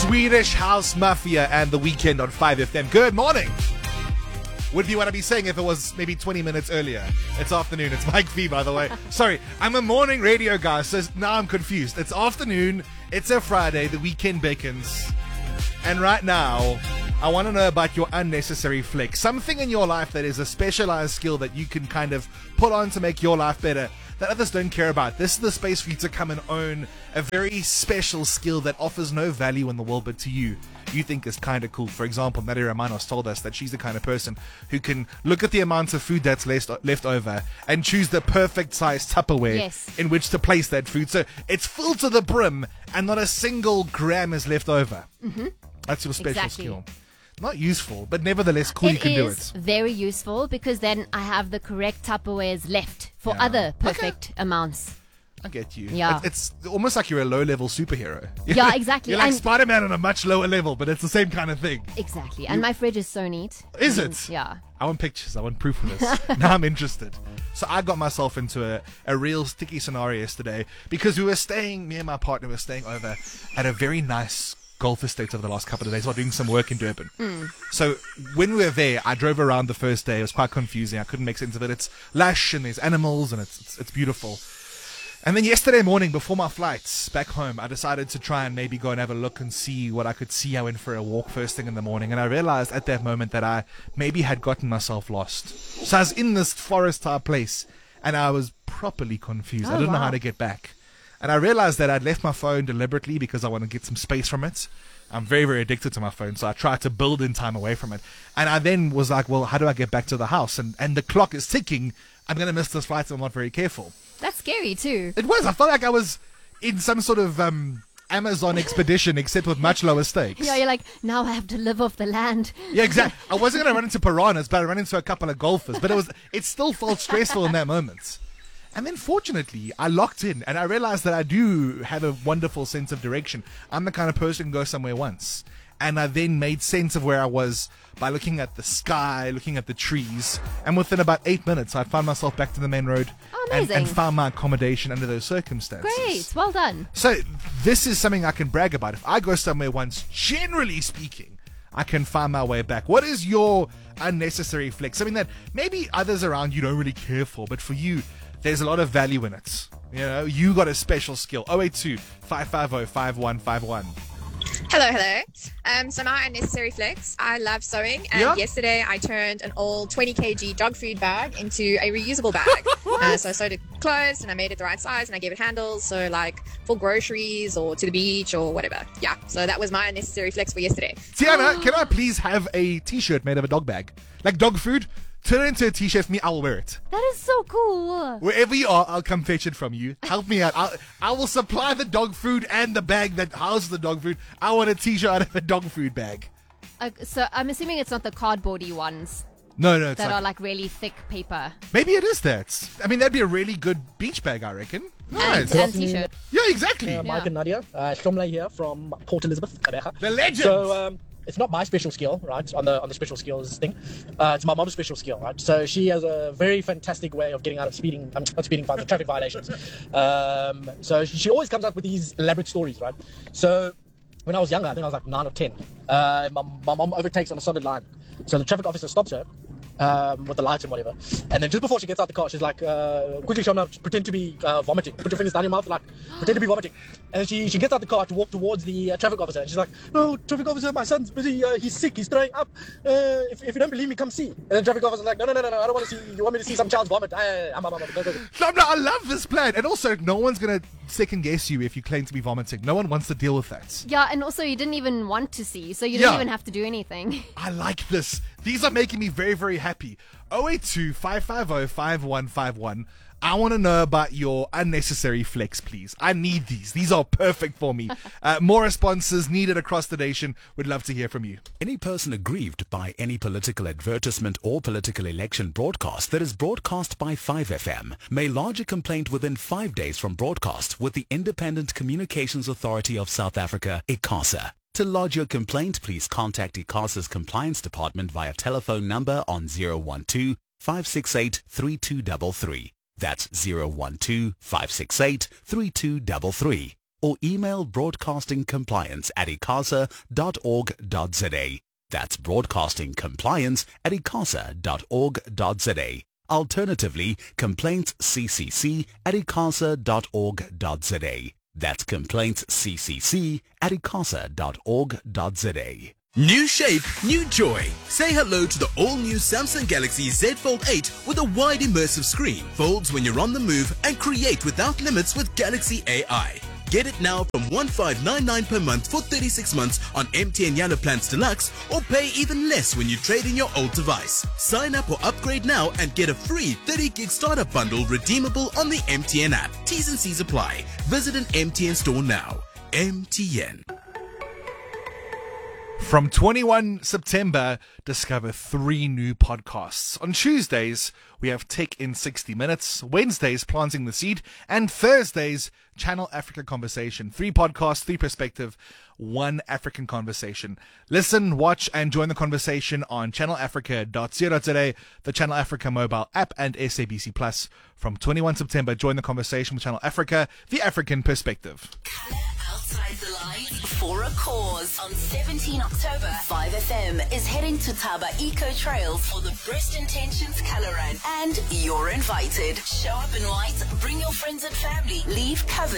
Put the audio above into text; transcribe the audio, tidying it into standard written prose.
Swedish House Mafia and The Weekend on 5FM. Good morning. Would be what I'd be saying if it was maybe 20 minutes earlier. It's afternoon. It's Mike V, by the way. Sorry, I'm a morning radio guy, so now I'm confused. It's afternoon. It's a Friday. The weekend beckons. And right now, I want to know about your unnecessary flex. Something in your life that is a specialized skill that you can kind of put on to make your life better that others don't care about. This is the space for you to come and own a very special skill that offers no value in the world, but to you think is kind of cool. For example, Nadia Romanos told us that she's the kind of person who can look at the amount of food that's left over and choose the perfect size Tupperware in which to place that food. So it's full to the brim and not a single gram is left over. Mm-hmm. That's your special skill. Not useful, but nevertheless cool. You can do it. It is very useful because then I have the correct Tupperwares left for other perfect amounts. I get you. Yeah. It's almost like you're a low-level superhero. Yeah, exactly. You're like Spider-Man on a much lower level, but it's the same kind of thing. Exactly. And my fridge is so neat. Is it? Yeah. I want pictures. I want proof of this. Now I'm interested. So I got myself into a real sticky scenario yesterday because me and my partner were staying over at a very nice golf estate over the last couple of days while doing some work in Durban. So when we were there, I drove around the first day. It was quite confusing. I couldn't make sense of it. It's lush and there's animals and it's beautiful. And then yesterday morning, before my flights back home, I decided to try and maybe go and have a look and see what I could see. I went for a walk first thing in the morning, and I realized at that moment that I maybe had gotten myself lost. So I was in this forest-type place, and I was properly confused. I didn't know how to get back. And I realized that I'd left my phone deliberately because I want to get some space from it. I'm very, very addicted to my phone, so I tried to build in time away from it. And I then was like, well, how do I get back to the house? And the clock is ticking. I'm going to miss this flight if I'm not very careful. That's scary too. It was. I felt like I was in some sort of Amazon expedition, except with much lower stakes. Yeah, you're like, now I have to live off the land. Yeah, exactly. I wasn't going to run into piranhas, but I ran into a couple of golfers. But it still felt stressful in that moment. And then fortunately, I locked in and I realized that I do have a wonderful sense of direction. I'm the kind of person who can go somewhere once. And I then made sense of where I was by looking at the sky, looking at the trees. And within about 8 minutes, I found myself back to the main road and found my accommodation under those circumstances. Great. Well done. So this is something I can brag about. If I go somewhere once, generally speaking, I can find my way back. What is your unnecessary flex? Something that maybe others around you don't really care for, but for you, there's a lot of value in it. You know, you got a special skill. 082 550 5151. Hello. So my unnecessary flex, I love sewing, and yesterday I turned an old 20 kg dog food bag into a reusable bag. So I sewed it closed and I made it the right size and I gave it handles, so like for groceries or to the beach or whatever. Yeah, so that was my unnecessary flex for yesterday. Tiana, can I please have a t-shirt made of a dog bag? Like dog food? Turn it into a t-shirt for me, I will wear it. That is so cool. Wherever you are, I'll come fetch it from you. Help me out. I will supply the dog food and the bag that houses the dog food. I want a t-shirt out of a dog food bag. So I'm assuming it's not the cardboardy ones. No, it's that are like really thick paper. Maybe it is that. I mean, that'd be a really good beach bag, I reckon. Nice. And t-shirt. Yeah, exactly. Mike and Nadia. Shomla here from Port Elizabeth, Kabeja. The legend. So, it's not my special skill, right? On the special skills thing, it's my mom's special skill, right? So she has a very fantastic way of getting out of traffic violations. So she always comes up with these elaborate stories, right? So when I was younger, I think I was like 9 or 10. My mom overtakes on a solid line, so the traffic officer stops her. With the lights and whatever, and then just before she gets out the car, she's like, quickly, Shona, pretend to be vomiting. Put your fingers down your mouth, like, pretend to be vomiting. And then she gets out the car to walk towards the traffic officer, and she's like, no, traffic officer, my son's busy, he's sick, he's throwing up. If you don't believe me, come see. And then traffic officer's like, no, I don't want to see, you want me to see some child's vomit? Go. I love this plan. And also, no one's going to second guess you if you claim to be vomiting. No one wants to deal with that. Yeah, and also you didn't even want to see, so you didn't even have to do anything. I like this. These are making me very, very happy. 082 550 5151. I want to know about your unnecessary flex, please. I need these. These are perfect for me. More responses needed across the nation. Would love to hear from you. Any person aggrieved by any political advertisement or political election broadcast that is broadcast by 5FM may lodge a complaint within 5 days from broadcast with the Independent Communications Authority of South Africa, ICASA. To lodge your complaint, please contact ICASA's Compliance Department via telephone number on 012 568 3233. That's 012 568 3233. or email broadcastingcompliance@icasa.org.za. That's broadcastingcompliance@icasa.org.za. Alternatively, complaintsccc@icasa.org.za. That's complaintsccc@icasa.org.za. New shape, new joy. Say hello to the all-new Samsung Galaxy Z Fold 8 with a wide immersive screen. Folds when you're on the move and create without limits with Galaxy AI. Get it now from 1599 per month for 36 months on MTN Yellow Plans Deluxe, or pay even less when you trade in your old device. Sign up or upgrade now and get a free 30 gig startup bundle redeemable on the MTN app. T's and C's apply. Visit an MTN store now. MTN. From 21 September, discover 3 new podcasts. On Tuesdays, we have Tech in 60 Minutes. Wednesdays, Planting the Seed. And Thursdays, Channel Africa Conversation. 3 podcasts, 3 perspective, 1 African conversation. Listen, watch, and join the conversation on channelafrica.co.za, the Channel Africa mobile app, and SABC Plus. From 21 September, join the conversation with Channel Africa, the African perspective. Outside the Lines for a cause. On 17 October, 5FM is heading to Taba Eco Trails for the Best Intentions Color Run. And you're invited. Show up in white, bring your friends and family, leave covered